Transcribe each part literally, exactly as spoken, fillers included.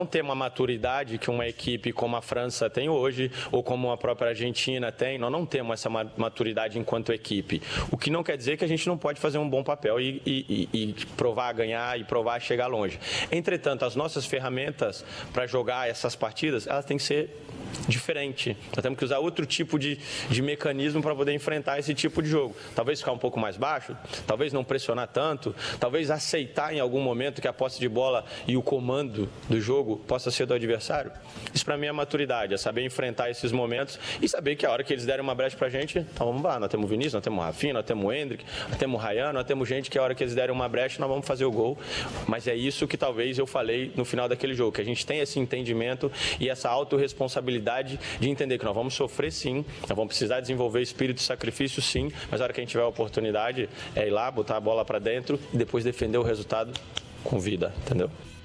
não ter uma maturidade que uma equipe como a França tem hoje, ou como a própria Argentina tem. Nós não temos essa maturidade enquanto equipe. O que não quer dizer que a gente não pode fazer um bom papel e, e, e provar ganhar e provar chegar longe. Entretanto, as nossas ferramentas para jogar essas partidas, elas têm que ser diferentes. Nós temos que usar outro tipo de, de mecanismo para poder enfrentar esse tipo de jogo. Talvez ficar um pouco mais baixo, talvez não pressionar tanto, talvez aceitar em algum momento que a posse de bola e o comando do jogo possa ser do adversário. Isso para mim é maturidade, é saber enfrentar esses momentos e saber que a hora que eles derem uma brecha para a gente, então vamos lá, nós temos o Vinícius, nós temos o Rafinha, nós temos o Endrick, nós temos o Ryan, nós temos gente que a hora que eles derem uma brecha nós vamos fazer o gol. Mas é isso que talvez eu falei no final daquele jogo, que a gente tem esse entendimento e essa autorresponsabilidade de entender que nós vamos sofrer sim, nós vamos precisar desenvolver espírito de sacrifício sim, mas a hora que a gente tiver a oportunidade é ir lá, botar a bola para dentro e depois defender o resultado com vida, entendeu?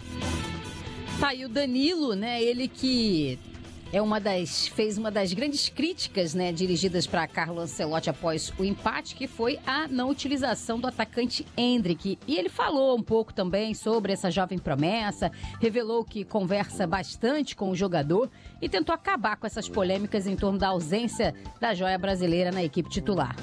Tá, e o Danilo, né, ele que é uma das, fez uma das grandes críticas, né, dirigidas para Carlo Ancelotti após o empate, que foi a não utilização do atacante Endrick. E ele falou um pouco também sobre essa jovem promessa, revelou que conversa bastante com o jogador e tentou acabar com essas polêmicas em torno da ausência da joia brasileira na equipe titular.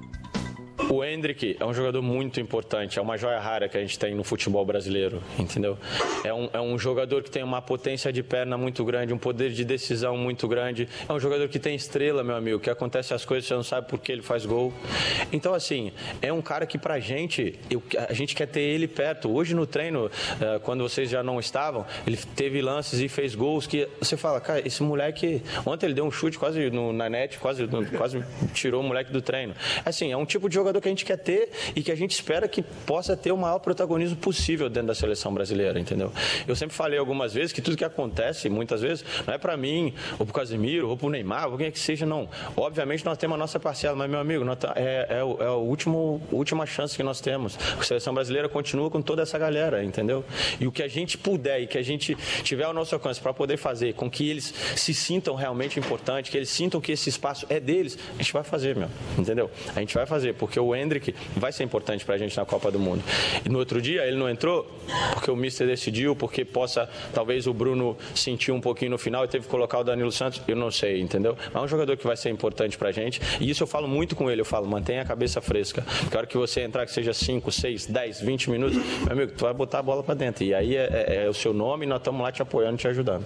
O Endrick é um jogador muito importante, é uma joia rara que a gente tem no futebol brasileiro, entendeu? É um, é um jogador que tem uma potência de perna muito grande, um poder de decisão muito grande. É um jogador que tem estrela, meu amigo, que acontece as coisas, você não sabe por que ele faz gol. Então, assim, é um cara que pra gente, eu, a gente quer ter ele perto. Hoje no treino, quando vocês já não estavam, ele teve lances e fez gols que você fala, cara, esse moleque, ontem ele deu um chute quase no, na net, quase, quase tirou o moleque do treino. Assim, é um tipo de jogador que a gente quer ter e que a gente espera que possa ter o maior protagonismo possível dentro da seleção brasileira, entendeu? Eu sempre falei algumas vezes que tudo que acontece, muitas vezes, não é para mim, ou pro Casemiro, ou pro Neymar, ou quem é que seja, não. Obviamente nós temos a nossa parcela, mas, meu amigo, nós tá, é, é, é a último, última chance que nós temos. A seleção brasileira continua com toda essa galera, entendeu? E o que a gente puder e que a gente tiver ao nosso alcance para poder fazer com que eles se sintam realmente importantes, que eles sintam que esse espaço é deles, a gente vai fazer, meu, entendeu? A gente vai fazer, porque o Endrick vai ser importante pra gente na Copa do Mundo. E no outro dia ele não entrou porque o mister decidiu, porque possa, talvez o Bruno sentiu um pouquinho no final e teve que colocar o Danilo Santos, eu não sei, entendeu? Mas é um jogador que vai ser importante pra gente e isso eu falo muito com ele, eu falo, mantenha a cabeça fresca, porque a hora que você entrar, que seja cinco, seis, dez, vinte minutos, meu amigo, tu vai botar a bola pra dentro e aí é, é, é o seu nome e nós estamos lá te apoiando, te ajudando.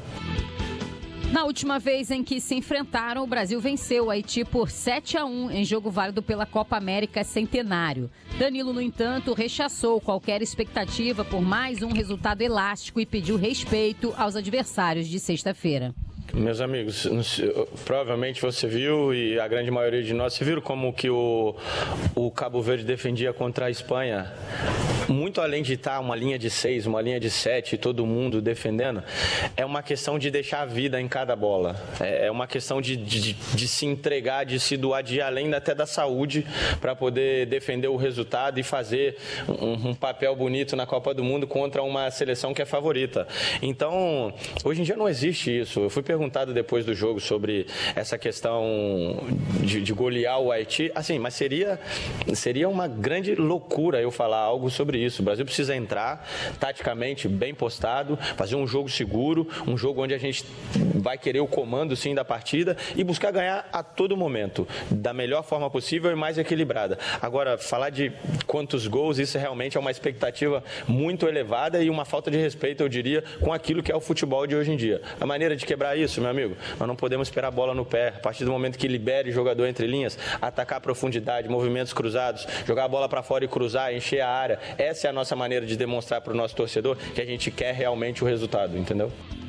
Na última vez em que se enfrentaram, o Brasil venceu o Haiti por sete a um em jogo válido pela Copa América Centenário. Danilo, no entanto, rechaçou qualquer expectativa por mais um resultado elástico e pediu respeito aos adversários de sexta-feira. Meus amigos, provavelmente você viu e a grande maioria de nós, você viram como que o, o Cabo Verde defendia contra a Espanha? Muito além de estar uma linha de seis, uma linha de sete, todo mundo defendendo, é uma questão de deixar a vida em cada bola. É uma questão de, de, de se entregar, de se doar, de ir além até da saúde para poder defender o resultado e fazer um, um papel bonito na Copa do Mundo contra uma seleção que é favorita. Então, hoje em dia não existe isso. Eu fui perguntado depois do jogo sobre essa questão de, de golear o Haiti. Assim, mas seria, seria uma grande loucura eu falar algo sobre isso. O Brasil precisa entrar taticamente bem postado, fazer um jogo seguro, um jogo onde a gente vai querer o comando sim da partida e buscar ganhar a todo momento, da melhor forma possível e mais equilibrada. Agora, falar de quantos gols, isso realmente é uma expectativa muito elevada e uma falta de respeito, eu diria, com aquilo que é o futebol de hoje em dia. A maneira de quebrar isso, meu amigo, nós não podemos esperar a bola no pé. A partir do momento que libere o jogador entre linhas, atacar a profundidade, movimentos cruzados, jogar a bola para fora e cruzar, encher a área. Essa é a nossa maneira de demonstrar para o nosso torcedor que a gente quer realmente o resultado, entendeu?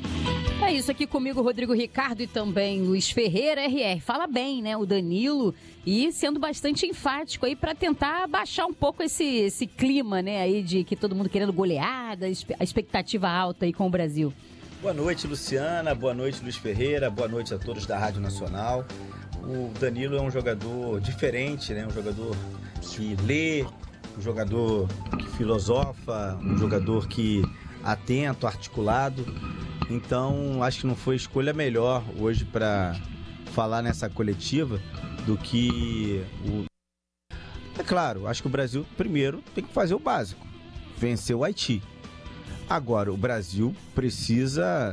É isso aqui comigo, Rodrigo Ricardo e também Luiz Ferreira, R R. Fala bem, né, o Danilo, e sendo bastante enfático aí para tentar baixar um pouco esse, esse clima, né, aí de que todo mundo querendo goleada, a expectativa alta aí com o Brasil. Boa noite, Luciana, boa noite, Luiz Ferreira, boa noite a todos da Rádio Nacional. O Danilo é um jogador diferente, né, um jogador que lê, um jogador que filosofa, um jogador que atento, articulado. Então, acho que não foi escolha melhor hoje para falar nessa coletiva do que o... É claro, acho que o Brasil, primeiro, tem que fazer o básico, vencer o Haiti. Agora, o Brasil precisa